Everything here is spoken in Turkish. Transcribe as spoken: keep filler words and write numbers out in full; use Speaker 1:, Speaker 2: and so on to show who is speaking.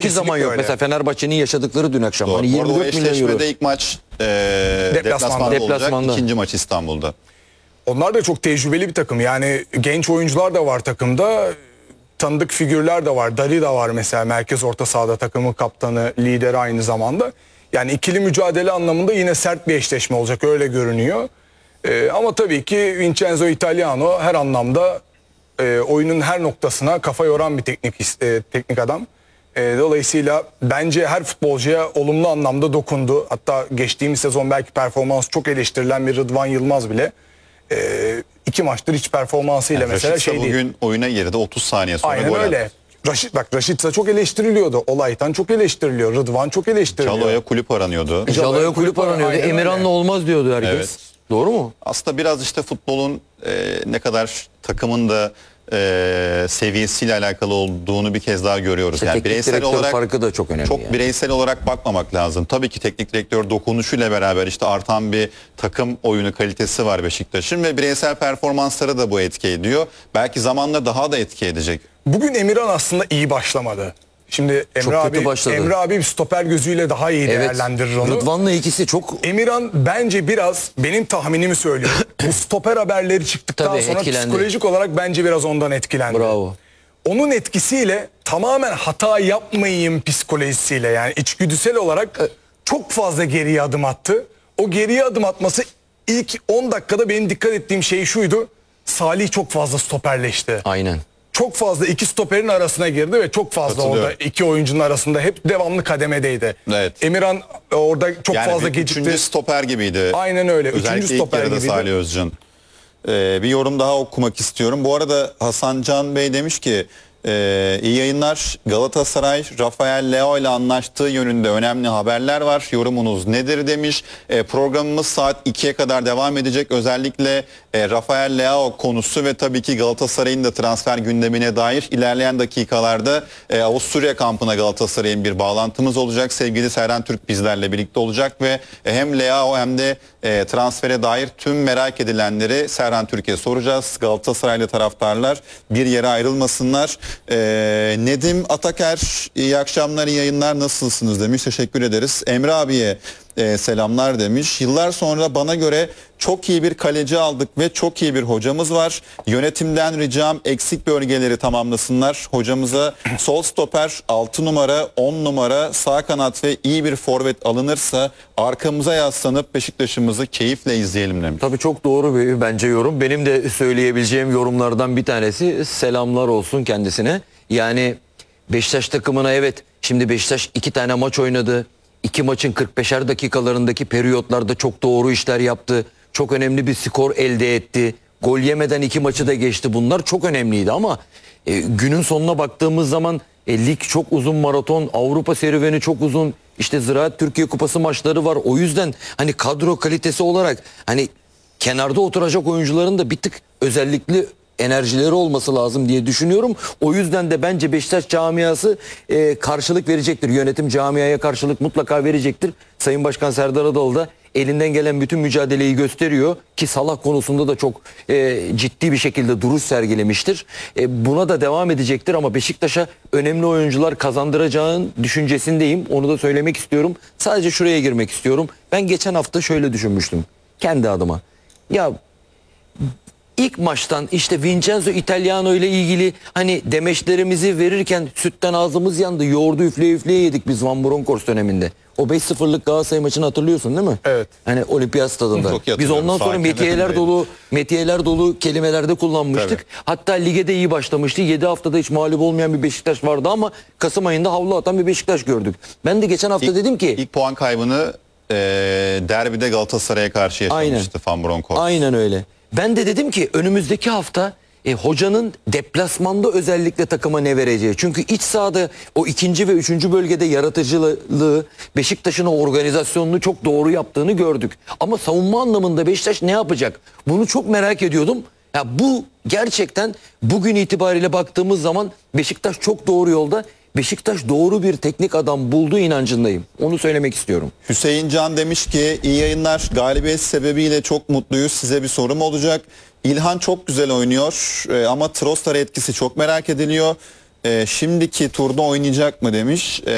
Speaker 1: hiçbir zaman yok.
Speaker 2: öyle.
Speaker 1: Mesela Fenerbahçe'nin yaşadıkları dün akşam.
Speaker 3: Doğru.
Speaker 1: Hani
Speaker 3: Bu arada o
Speaker 1: yirmi dört milyon euro.
Speaker 3: eşleşmede ilk maç e, deplasmanda,
Speaker 1: Deplasmanda.
Speaker 3: olacak. İkinci maç İstanbul'da.
Speaker 2: Onlar da çok tecrübeli bir takım. Yani genç oyuncular da var takımda. Tanıdık figürler de var. Dari da var mesela, merkez orta sahada takımın kaptanı, lideri aynı zamanda. Yani ikili mücadele anlamında yine sert bir eşleşme olacak, öyle görünüyor. Ee, ama tabii ki Vincenzo Italiano her anlamda e, oyunun her noktasına kafa yoran bir teknik e, teknik adam. E, dolayısıyla bence her futbolcuya olumlu anlamda dokundu. Hatta geçtiğimiz sezon belki performans çok eleştirilen bir Rıdvan Yılmaz bile e, iki maçtır hiç performansıyla
Speaker 3: Yani
Speaker 2: mesela
Speaker 3: Raşitsa
Speaker 2: şey değil.
Speaker 3: bugün oyuna girdi, otuz saniye sonra
Speaker 2: Aynen
Speaker 3: gol
Speaker 2: öyle.
Speaker 3: attı.
Speaker 2: Raşit, bak Raşitsa çok eleştiriliyordu. Olaytan çok eleştiriliyor. Rıdvan çok eleştiriliyor.
Speaker 3: Çalo'ya kulüp aranıyordu.
Speaker 1: Jalo'ya kulüp aranıyordu.
Speaker 2: Aynen
Speaker 1: Emirhan'la
Speaker 2: öyle.
Speaker 1: olmaz diyordu herkes.
Speaker 3: Evet.
Speaker 1: Doğru mu?
Speaker 3: Aslında biraz işte futbolun e, ne kadar takımın da e, seviyesiyle alakalı olduğunu bir kez daha görüyoruz.
Speaker 1: İşte
Speaker 3: Yani
Speaker 1: teknik
Speaker 3: bireysel
Speaker 1: direktör
Speaker 3: olarak
Speaker 1: farkı da çok önemli.
Speaker 3: çok
Speaker 1: yani.
Speaker 3: bireysel olarak bakmamak lazım. Tabii ki teknik direktör dokunuşuyla beraber işte artan bir takım oyunu kalitesi var Beşiktaş'ın ve bireysel performansları da bu etki ediyor. Belki zamanla daha da etki edecek.
Speaker 2: Bugün Emirhan aslında iyi başlamadı. Şimdi Emre
Speaker 1: Çok kötü
Speaker 2: abi
Speaker 1: başladı.
Speaker 2: Emre abi bir stoper gözüyle daha iyi
Speaker 1: Evet.
Speaker 2: değerlendirir onu.
Speaker 1: Rıdvan'la ikisi çok
Speaker 2: Emirhan bence biraz, benim tahminimi söylüyorum, bu stoper haberleri çıktıktan
Speaker 1: Tabii,
Speaker 2: sonra
Speaker 1: etkilendi.
Speaker 2: psikolojik olarak bence biraz ondan etkilendi.
Speaker 1: bravo.
Speaker 2: Onun etkisiyle tamamen hata yapmayayım psikolojisiyle, yani içgüdüsel olarak çok fazla geriye adım attı. O geriye adım atması ilk on dakikada benim dikkat ettiğim şey şuydu: Salih çok fazla stoperleşti.
Speaker 1: Aynen.
Speaker 2: Çok fazla iki stoperin arasına girdi ve çok fazla
Speaker 3: Katılıyorum.
Speaker 2: orada iki oyuncunun arasında hep devamlı kademedeydi.
Speaker 3: Evet.
Speaker 2: Emirhan orada çok
Speaker 3: Yani
Speaker 2: fazla
Speaker 3: bir
Speaker 2: gecikti.
Speaker 3: üçüncü stoper gibiydi.
Speaker 2: Aynen öyle. Üçüncü
Speaker 3: Özellikle ilk
Speaker 2: stoper
Speaker 3: yarıda
Speaker 2: gibiydi.
Speaker 3: Salih Özcan. Ee, bir yorum daha okumak istiyorum. Bu arada Hasan Can Bey demiş ki e, iyi yayınlar. Galatasaray Rafael Leao ile anlaştığı yönünde önemli haberler var. Yorumunuz nedir demiş. E, programımız saat ikiye kadar devam edecek. Özellikle e, Rafael Leao konusu ve tabii ki Galatasaray'ın da transfer gündemine dair ilerleyen dakikalarda e, Avusturya kampına Galatasaray'ın bir bağlantımız olacak. Sevgili Serhan Türk bizlerle birlikte olacak ve e, hem Leao hem de e, transfere dair tüm merak edilenleri Serhan Türk'e soracağız. Galatasaraylı taraftarlar bir yere ayrılmasınlar. E, Nedim Ataker iyi akşamlar, iyi yayınlar, nasılsınız demiş. Teşekkür ederiz. Emre abiye e, selamlar demiş. Yıllar sonra bana göre çok iyi bir kaleci aldık ve çok iyi bir hocamız var. Yönetimden ricam eksik bölgeleri tamamlasınlar. Hocamıza sol stoper, altı numara, on numara, sağ kanat ve iyi bir forvet alınırsa arkamıza yaslanıp Beşiktaş'ımızı keyifle izleyelim demiş.
Speaker 1: Tabii çok doğru bir bence yorum. Benim de söyleyebileceğim yorumlardan bir tanesi, selamlar olsun kendisine. Yani Beşiktaş takımına, evet, şimdi Beşiktaş iki tane maç oynadı. İki maçın kırk beşer dakikalarındaki periyotlarda çok doğru işler yaptı. Çok önemli bir skor elde etti. Gol yemeden iki maçı da geçti. Bunlar çok önemliydi ama e, günün sonuna baktığımız zaman e, lig çok uzun, maraton, Avrupa serüveni çok uzun. İşte Ziraat Türkiye Kupası maçları var. O yüzden hani kadro kalitesi olarak hani kenarda oturacak oyuncuların da bir tık özellikli enerjileri olması lazım diye düşünüyorum. O yüzden de bence Beşiktaş camiası e, karşılık verecektir. Yönetim camiaya karşılık mutlaka verecektir. Sayın Başkan Serdar Adalı da elinden gelen bütün mücadeleyi gösteriyor ki Salah konusunda da çok e, ciddi bir şekilde duruş sergilemiştir. E, buna da devam edecektir ama Beşiktaş'a önemli oyuncular kazandıracağın düşüncesindeyim. Onu da söylemek istiyorum. Sadece şuraya girmek istiyorum. Ben geçen hafta şöyle düşünmüştüm kendi adıma. Ya İlk maçtan işte Vincenzo Italiano ile ilgili hani demeçlerimizi verirken sütten ağzımız yandı. Yoğurdu üfleye üfleye yedik biz Van Bronckhorst döneminde. O beş sıfırlık Galatasaray maçını hatırlıyorsun değil mi?
Speaker 2: Evet.
Speaker 1: Hani Olimpiyat stadında.
Speaker 3: Çok iyi
Speaker 1: Biz ondan
Speaker 3: hatırlıyorum.
Speaker 1: sonra
Speaker 3: Sağ
Speaker 1: metiyeler
Speaker 3: kenarındaydı.
Speaker 1: dolu metiyeler dolu kelimelerde kullanmıştık.
Speaker 3: Tabii.
Speaker 1: Hatta lige de iyi başlamıştı. yedi haftada hiç mağlup olmayan bir Beşiktaş vardı ama Kasım ayında havlu atan bir Beşiktaş gördük. Ben de geçen hafta
Speaker 3: İlk,
Speaker 1: dedim ki
Speaker 3: ilk puan kaybını e, derbide Galatasaray'a karşı yaşamıştı Van Bronckhorst.
Speaker 1: aynen öyle. Ben de dedim ki önümüzdeki hafta e, hocanın deplasmanda özellikle takıma ne vereceği. Çünkü iç sahada o ikinci ve üçüncü bölgede yaratıcılığı, Beşiktaş'ın o organizasyonunu çok doğru yaptığını gördük. Ama savunma anlamında Beşiktaş ne yapacak? Bunu çok merak ediyordum. Ya bu gerçekten bugün itibariyle baktığımız zaman Beşiktaş çok doğru yolda. Beşiktaş doğru bir teknik adam bulduğu inancındayım. Onu söylemek istiyorum.
Speaker 3: Hüseyin Can demiş ki iyi yayınlar, galibiyet sebebiyle çok mutluyuz, size bir sorum olacak. İlhan çok güzel oynuyor e, ama Trossard etkisi çok merak ediliyor. E, şimdiki turda oynayacak mı demiş. E,